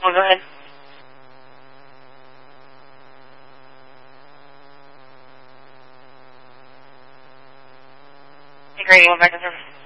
Oh, go ahead. Hey, Grady, one back in service.